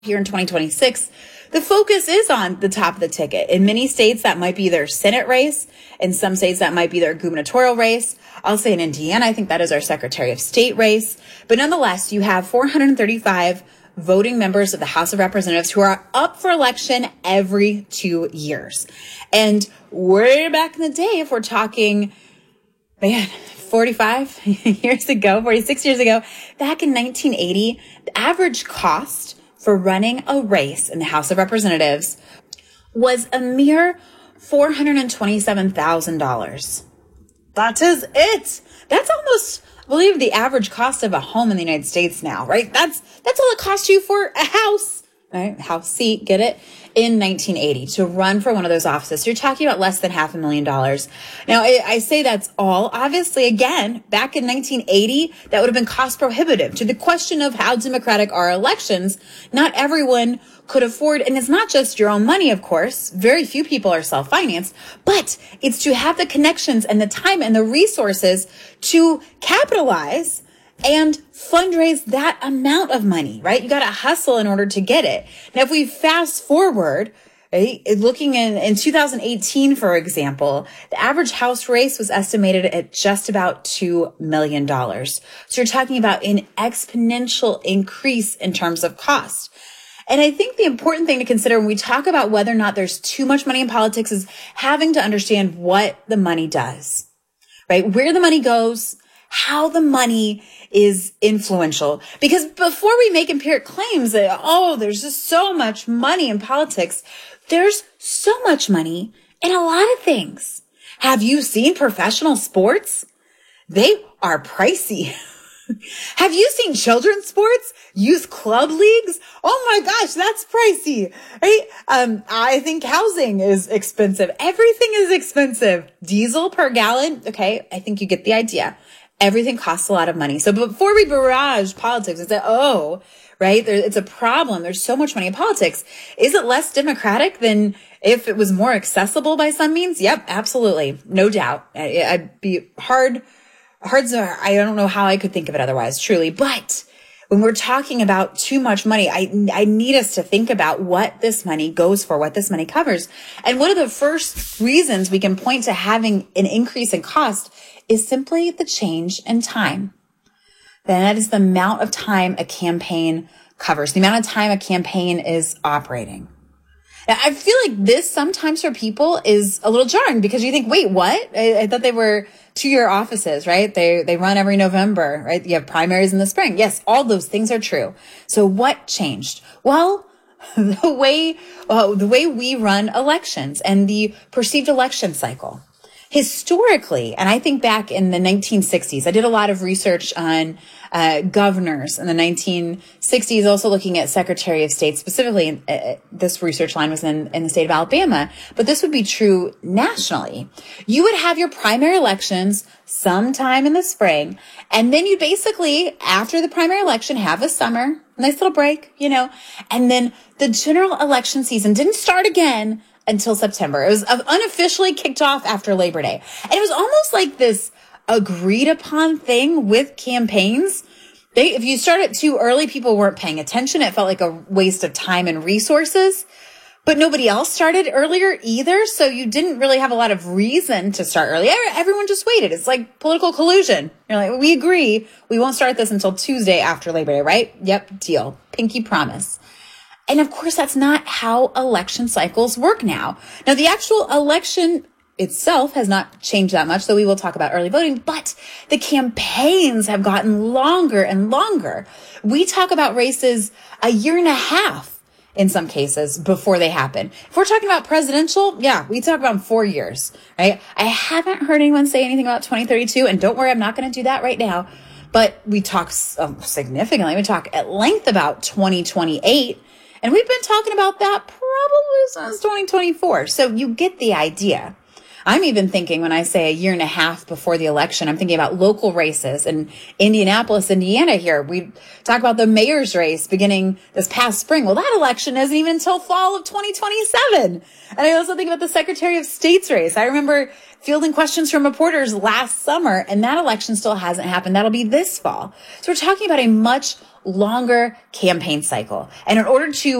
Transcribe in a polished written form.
here in 2026, the focus is on the top of the ticket. In many states, that might be their Senate race. In some states, that might be their gubernatorial race. I'll say in Indiana, I think that is our Secretary of State race. But nonetheless, you have 435 voting members of the House of Representatives who are up for election every 2 years. And way back in the day, if we're talking, 46 years ago, back in 1980, the average cost for running a race in the House of Representatives was a mere $427,000. That is it. That's almost, I believe, the average cost of a home in the United States now, right? That's all it costs you for a house, right? House seat, get it? In 1980 to run for one of those offices. So you're talking about less than $500,000. Now, I say that's all. Obviously, again, back in 1980, that would have been cost prohibitive. To the question of how democratic are elections, not everyone could afford, and it's not just your own money, of course. Very few people are self-financed, but it's to have the connections and the time and the resources to capitalize and fundraise that amount of money, right? You got to hustle in order to get it. Now, if we fast forward, right, looking in 2018, for example, the average House race was estimated at just about $2 million. So you're talking about an exponential increase in terms of cost. And I think the important thing to consider when we talk about whether or not there's too much money in politics is having to understand what the money does, right? Where the money goes, how the money is influential. Because before we make empiric claims that, there's just so much money in politics, there's so much money in a lot of things. Have you seen professional sports? They are pricey. Have you seen children's sports? Youth club leagues? Oh my gosh, that's pricey, right? I think housing is expensive. Everything is expensive. Diesel per gallon. Okay. I think you get the idea. Everything costs a lot of money. So before we barrage politics and say, right, it's a problem. There's so much money in politics. Is it less democratic than if it was more accessible by some means? Yep, absolutely. No doubt. I'd be hard. I don't know how I could think of it otherwise, truly. But when we're talking about too much money, I need us to think about what this money goes for, what this money covers. And one of the first reasons we can point to having an increase in cost is simply the change in time. Then that is the amount of time a campaign covers, the amount of time a campaign is operating. Now, I feel like this sometimes for people is a little jarring because you think, wait, what? I thought they were 2-year offices, right? They run every November, right? You have primaries in the spring. Yes, all those things are true. So what changed? Well, the way we run elections and the perceived election cycle. Historically, and I think back in the 1960s, I did a lot of research on governors in the 1960s, also looking at Secretary of State specifically. This research line was in the state of Alabama, but this would be true nationally. You would have your primary elections sometime in the spring, and then you basically, after the primary election, have a summer, nice little break, and then the general election season didn't start again until September. It was unofficially kicked off after Labor Day. And it was almost like this agreed upon thing with campaigns. If you started too early, people weren't paying attention. It felt like a waste of time and resources. But nobody else started earlier either. So you didn't really have a lot of reason to start early. Everyone just waited. It's like political collusion. You're like, we agree. We won't start this until Tuesday after Labor Day, right? Yep, deal. Pinky promise. And of course, that's not how election cycles work now. Now, the actual election itself has not changed that much, so we will talk about early voting, but the campaigns have gotten longer and longer. We talk about races a year and a half in some cases before they happen. If we're talking about presidential, we talk about 4 years, right? I haven't heard anyone say anything about 2032, and don't worry, I'm not going to do that right now. But we talk significantly, we talk at length about 2028. And we've been talking about that probably since 2024. So you get the idea. I'm even thinking when I say a year and a half before the election, I'm thinking about local races in Indianapolis, Indiana here. We talk about the mayor's race beginning this past spring. Well, that election isn't even until fall of 2027. And I also think about the Secretary of State's race. I remember fielding questions from reporters last summer, and that election still hasn't happened. That'll be this fall. So we're talking about a much longer campaign cycle. And in order to